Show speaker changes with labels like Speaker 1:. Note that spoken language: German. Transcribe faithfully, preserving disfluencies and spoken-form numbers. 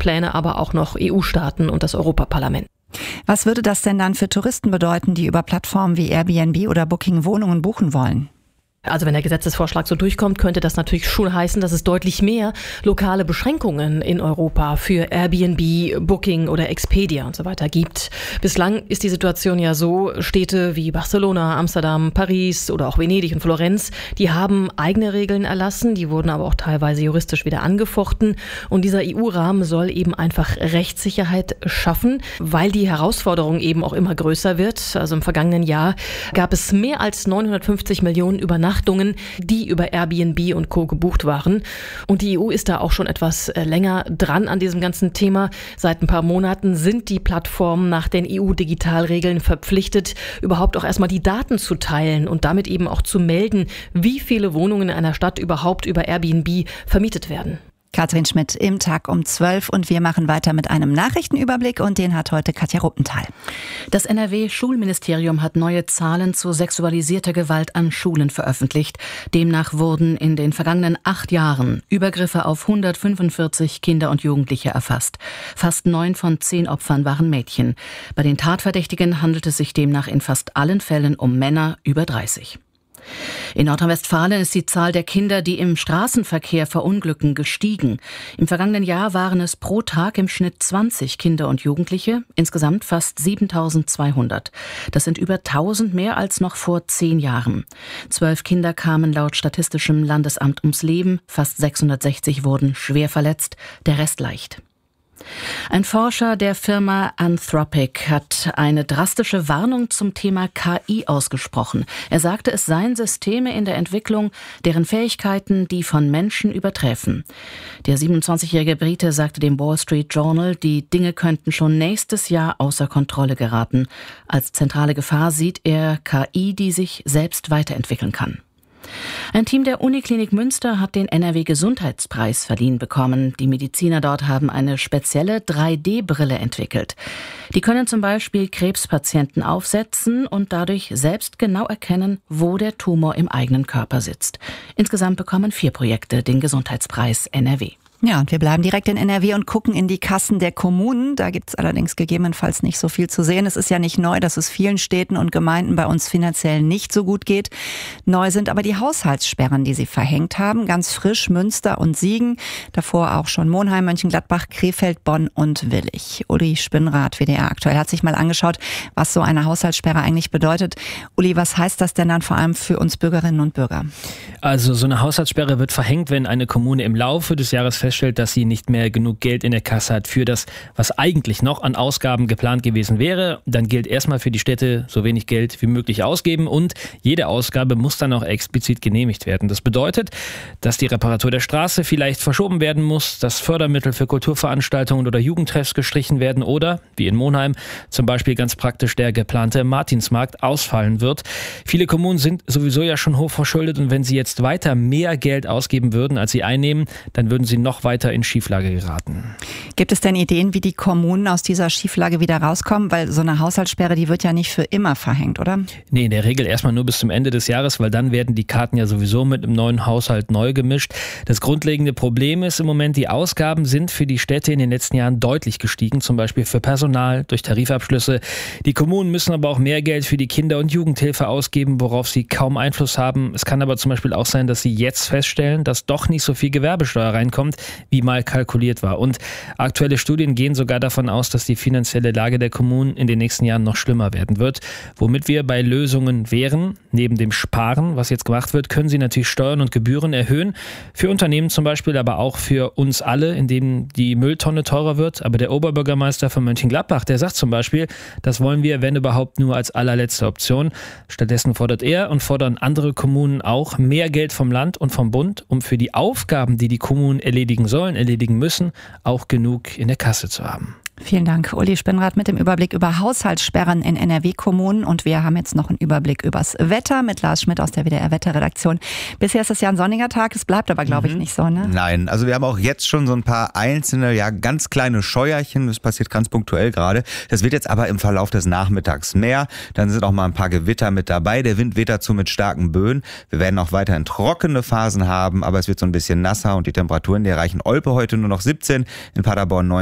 Speaker 1: Pläne aber auch noch E U-Staaten und das Europaparlament.
Speaker 2: Was würde das denn dann für Touristen bedeuten, die über Plattformen wie Airbnb oder Booking Wohnungen buchen wollen?
Speaker 1: Also wenn der Gesetzesvorschlag so durchkommt, könnte das natürlich schon heißen, dass es deutlich mehr lokale Beschränkungen in Europa für Airbnb, Booking oder Expedia und so weiter gibt. Bislang ist die Situation ja so, Städte wie Barcelona, Amsterdam, Paris oder auch Venedig und Florenz, die haben eigene Regeln erlassen, die wurden aber auch teilweise juristisch wieder angefochten. Und dieser E U-Rahmen soll eben einfach Rechtssicherheit schaffen, weil die Herausforderung eben auch immer größer wird. Also im vergangenen Jahr gab es mehr als neunhundertfünfzig Millionen Übernachtungen, die über Airbnb und Co. gebucht waren. Und die E U ist da auch schon etwas länger dran an diesem ganzen Thema. Seit ein paar Monaten sind die Plattformen nach den E U-Digitalregeln verpflichtet, überhaupt auch erstmal die Daten zu teilen und damit eben auch zu melden, wie viele Wohnungen in einer Stadt überhaupt über Airbnb vermietet werden.
Speaker 2: Katrin Schmidt im Tag um zwölf und wir machen weiter mit einem Nachrichtenüberblick und den hat heute Katja Ruppenthal.
Speaker 3: Das N R W-Schulministerium hat neue Zahlen zu sexualisierter Gewalt an Schulen veröffentlicht. Demnach wurden in den vergangenen acht Jahren Übergriffe auf hundertfünfundvierzig Kinder und Jugendliche erfasst. Fast neun von zehn Opfern waren Mädchen. Bei den Tatverdächtigen handelt es sich demnach in fast allen Fällen um Männer über dreißig. In Nordrhein-Westfalen ist die Zahl der Kinder, die im Straßenverkehr verunglücken, gestiegen. Im vergangenen Jahr waren es pro Tag im Schnitt zwanzig Kinder und Jugendliche, insgesamt fast siebentausendzweihundert. Das sind über tausend mehr als noch vor zehn Jahren. Zwölf Kinder kamen laut Statistischem Landesamt ums Leben, fast sechshundertsechzig wurden schwer verletzt, der Rest leicht. Ein Forscher der Firma Anthropic hat eine drastische Warnung zum Thema K I ausgesprochen. Er sagte, es seien Systeme in der Entwicklung, deren Fähigkeiten die von Menschen übertreffen. Der siebenundzwanzigjährige Brite sagte dem Wall Street Journal, die Dinge könnten schon nächstes Jahr außer Kontrolle geraten. Als zentrale Gefahr sieht er K I, die sich selbst weiterentwickeln kann. Ein Team der Uniklinik Münster hat den N R W-Gesundheitspreis verliehen bekommen. Die Mediziner dort haben eine spezielle drei D Brille entwickelt. Die können zum Beispiel Krebspatienten aufsetzen und dadurch selbst genau erkennen, wo der Tumor im eigenen Körper sitzt. Insgesamt bekommen vier Projekte den Gesundheitspreis N R W.
Speaker 2: Ja, und wir bleiben direkt in N R W und gucken in die Kassen der Kommunen. Da gibt es allerdings gegebenenfalls nicht so viel zu sehen. Es ist ja nicht neu, dass es vielen Städten und Gemeinden bei uns finanziell nicht so gut geht. Neu sind aber die Haushaltssperren, die sie verhängt haben. Ganz frisch Münster und Siegen. Davor auch schon Monheim, Mönchengladbach, Krefeld, Bonn und Willich. Uli Spinnrath, W D R aktuell, hat sich mal angeschaut, was so eine Haushaltssperre eigentlich bedeutet. Uli, was heißt das denn dann vor allem für uns Bürgerinnen und Bürger?
Speaker 4: Also so eine Haushaltssperre wird verhängt, wenn eine Kommune im Laufe des Jahres feststellt, dass sie nicht mehr genug Geld in der Kasse hat für das, was eigentlich noch an Ausgaben geplant gewesen wäre. Dann gilt erstmal für die Städte so wenig Geld wie möglich ausgeben und jede Ausgabe muss dann auch explizit genehmigt werden. Das bedeutet, dass die Reparatur der Straße vielleicht verschoben werden muss, dass Fördermittel für Kulturveranstaltungen oder Jugendtreffs gestrichen werden oder, wie in Monheim, zum Beispiel ganz praktisch der geplante Martinsmarkt ausfallen wird. Viele Kommunen sind sowieso ja schon hoch verschuldet und wenn sie jetzt weiter mehr Geld ausgeben würden, als sie einnehmen, dann würden sie noch weiter in Schieflage geraten.
Speaker 2: Gibt es denn Ideen, wie die Kommunen aus dieser Schieflage wieder rauskommen? Weil so eine Haushaltssperre, die wird ja nicht für immer verhängt, oder?
Speaker 4: Nee, in der Regel erstmal nur bis zum Ende des Jahres, weil dann werden die Karten ja sowieso mit einem neuen Haushalt neu gemischt. Das grundlegende Problem ist im Moment, die Ausgaben sind für die Städte in den letzten Jahren deutlich gestiegen, zum Beispiel für Personal, durch Tarifabschlüsse. Die Kommunen müssen aber auch mehr Geld für die Kinder- und Jugendhilfe ausgeben, worauf sie kaum Einfluss haben. Es kann aber zum Beispiel auch sein, dass sie jetzt feststellen, dass doch nicht so viel Gewerbesteuer reinkommt, wie mal kalkuliert war. Und aktuelle Studien gehen sogar davon aus, dass die finanzielle Lage der Kommunen in den nächsten Jahren noch schlimmer werden wird. Womit wir bei Lösungen wären, neben dem Sparen, was jetzt gemacht wird, können sie natürlich Steuern und Gebühren erhöhen. Für Unternehmen zum Beispiel, aber auch für uns alle, indem die Mülltonne teurer wird. Aber der Oberbürgermeister von Mönchengladbach, der sagt zum Beispiel, das wollen wir, wenn überhaupt, nur als allerletzte Option. Stattdessen fordert er und fordern andere Kommunen auch mehr Geld vom Land und vom Bund, um für die Aufgaben, die die Kommunen erledigen sollen, erledigen müssen, auch genug in der Kasse zu haben.
Speaker 2: Vielen Dank, Uli Spinnrath, mit dem Überblick über Haushaltssperren in N R W-Kommunen. Und wir haben jetzt noch einen Überblick übers Wetter mit Lars Schmidt aus der W D R-Wetterredaktion. Bisher ist es ja ein sonniger Tag, es bleibt aber, glaube ich, nicht so, ne?
Speaker 5: Nein, also wir haben auch jetzt schon so ein paar einzelne, ja ganz kleine Scheuerchen. Das passiert ganz punktuell gerade. Das wird jetzt aber im Verlauf des Nachmittags mehr. Dann sind auch mal ein paar Gewitter mit dabei. Der Wind weht dazu mit starken Böen. Wir werden auch weiterhin trockene Phasen haben, aber es wird so ein bisschen nasser und die Temperaturen, die erreichen Olpe heute nur noch siebzehn, in Paderborn neunzehn.